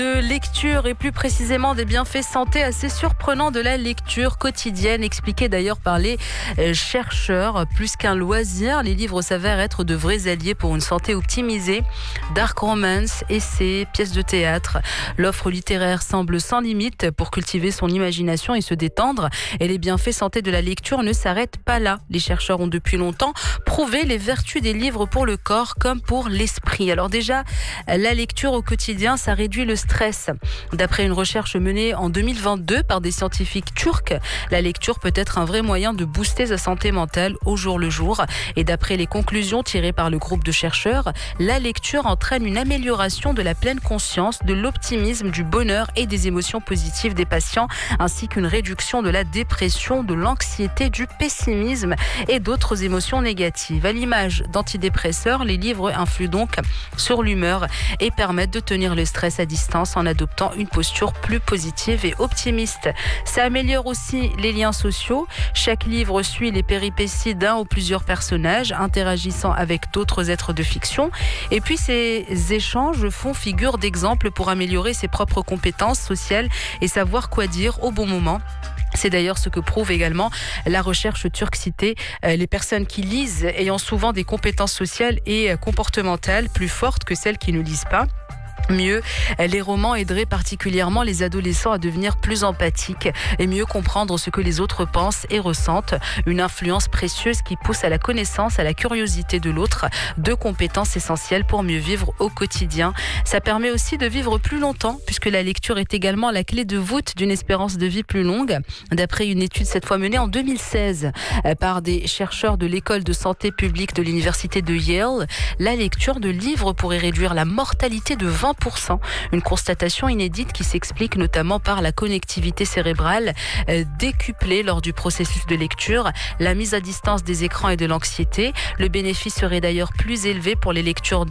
De lecture et plus précisément des bienfaits santé assez surprenants de la lecture quotidienne, expliqués d'ailleurs par les chercheurs. Plus qu'un loisir, les livres s'avèrent être de vrais alliés pour une santé optimisée. Dark romance, essais, pièces de théâtre. L'offre littéraire semble sans limite pour cultiver son imagination et se détendre. Et les bienfaits santé de la lecture ne s'arrêtent pas là. Les chercheurs ont depuis longtemps prouvé les vertus des livres pour le corps comme pour l'esprit. Alors déjà, la lecture au quotidien, ça réduit le stress. D'après une recherche menée en 2022 par des scientifiques turcs, la lecture peut être un vrai moyen de booster sa santé mentale au jour le jour. Et d'après les conclusions tirées par le groupe de chercheurs, la lecture entraîne une amélioration de la pleine conscience, de l'optimisme, du bonheur et des émotions positives des patients, ainsi qu'une réduction de la dépression, de l'anxiété, du pessimisme et d'autres émotions négatives. À l'image d'antidépresseurs, les livres influent donc sur l'humeur et permettent de tenir le stress à distance en adoptant une posture plus positive et optimiste. Ça améliore aussi les liens sociaux. Chaque livre suit les péripéties d'un ou plusieurs personnages interagissant avec d'autres êtres de fiction. Et puis ces échanges font figure d'exemple pour améliorer ses propres compétences sociales et savoir quoi dire au bon moment. C'est d'ailleurs ce que prouve également la recherche turque citée. Les personnes qui lisent ayant souvent des compétences sociales et comportementales plus fortes que celles qui ne lisent pas. Mieux, les romans aideraient particulièrement les adolescents à devenir plus empathiques et mieux comprendre ce que les autres pensent et ressentent. Une influence précieuse qui pousse à la connaissance, à la curiosité de l'autre, deux compétences essentielles pour mieux vivre au quotidien. Ça permet aussi de vivre plus longtemps puisque la lecture est également la clé de voûte d'une espérance de vie plus longue. D'après une étude cette fois menée en 2016 par des chercheurs de l'école de santé publique de l'université de Yale, la lecture de livres pourrait réduire la mortalité de 20%. Une constatation inédite qui s'explique notamment par la connectivité cérébrale décuplée lors du processus de lecture, la mise à distance des écrans et de l'anxiété. Le bénéfice serait d'ailleurs plus élevé pour les lecteurs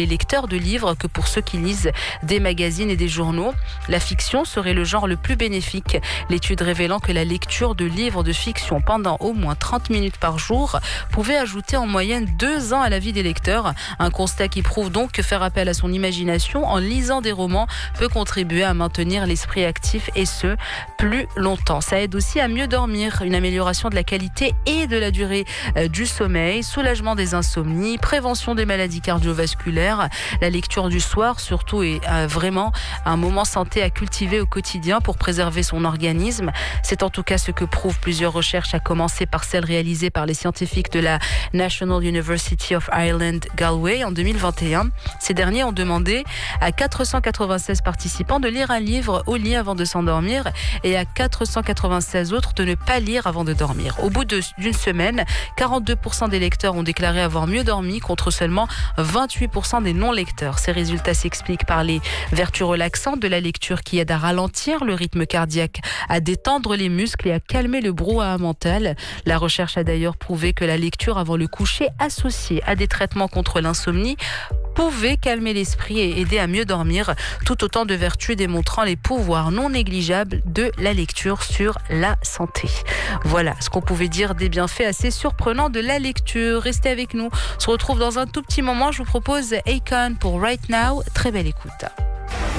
de livres que pour ceux qui lisent des magazines et des journaux. La fiction serait le genre le plus bénéfique. L'étude révélant que la lecture de livres de fiction pendant au moins 30 minutes par jour pouvait ajouter en moyenne 2 ans à la vie des lecteurs. Un constat qui prouve donc que faire appel à son imagination en lisant des romans peut contribuer à maintenir l'esprit actif et ce, plus longtemps. Ça aide aussi à mieux dormir, une amélioration de la qualité et de la durée du sommeil, soulagement des insomnies, prévention des maladies cardiovasculaires. La lecture du soir, surtout, est vraiment un moment santé à cultiver au quotidien pour préserver son organisme. C'est en tout cas ce que prouvent plusieurs recherches, à commencer par celles réalisées par les scientifiques de la National University of Ireland Galway en 2021. Ces derniers ont demandé à 496 participants de lire un livre au lit avant de s'endormir et à 496 autres de ne pas lire avant de dormir. Au bout d'une semaine, 42% des lecteurs ont déclaré avoir mieux dormi contre seulement 28% des non-lecteurs. Ces résultats s'expliquent par les vertus relaxantes de la lecture qui aident à ralentir le rythme cardiaque, à détendre les muscles et à calmer le brouhaha mental. La recherche a d'ailleurs prouvé que la lecture avant le coucher associée à des traitements contre l'insomnie pouvait calmer l'esprit et aider à mieux dormir, tout autant de vertus démontrant les pouvoirs non négligeables de la lecture sur la santé. Voilà ce qu'on pouvait dire des bienfaits assez surprenants de la lecture. Restez avec nous, on se retrouve dans un tout petit moment. Je vous propose Akon pour Right Now. Très belle écoute.